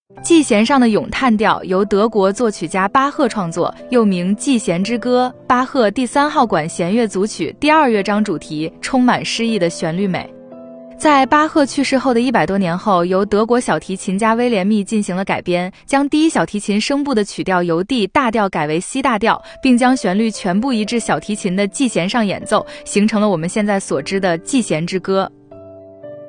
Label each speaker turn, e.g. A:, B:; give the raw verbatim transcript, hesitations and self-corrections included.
A: G 弦上的咏叹调由德国作曲家巴赫创作，又名《G 弦之歌》，巴赫第三号管弦乐组曲第二乐章主题，充满诗意的旋律美。在巴赫去世后的一百多年后，由德国小提琴家威廉密进行了改编，将第一小提琴声部的曲调由 D 大调改为 C 大调，并将旋律全部移至小提琴的 G 弦上演奏，形成了我们现在所知的 G 弦之歌。